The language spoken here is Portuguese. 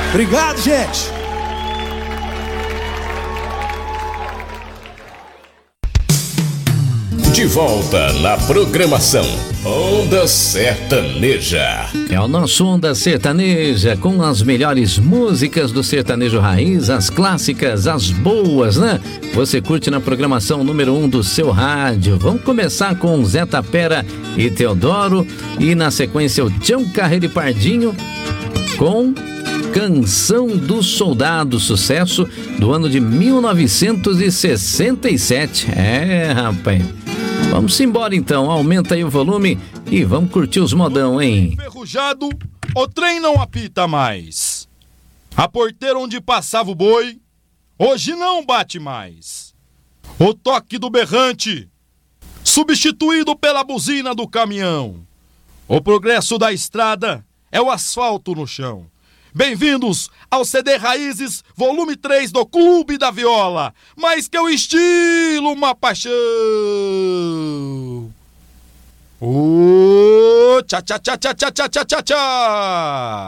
Obrigado, gente. De volta na programação Onda Sertaneja. É o nosso Onda Sertaneja com as melhores músicas do sertanejo raiz, as clássicas, as boas, né? Você curte na programação número 1 do seu rádio. Vamos começar com Zé Tapera e Teodoro e na sequência o Tião Carreiro e Pardinho com Canção do Soldado, sucesso do ano de 1967. É, rapaz. Vamos embora então, aumenta aí o volume e vamos curtir os modão, hein? Enferrujado, o trem não apita mais. A porteira onde passava o boi, hoje não bate mais. O toque do berrante, substituído pela buzina do caminhão. O progresso da estrada é o asfalto no chão. Bem-vindos ao CD Raízes, volume 3 do Clube da Viola. Mais que o estilo, uma paixão. Tchá, tchá, tchá, tchá, tchá, tchá, tchá, tchá.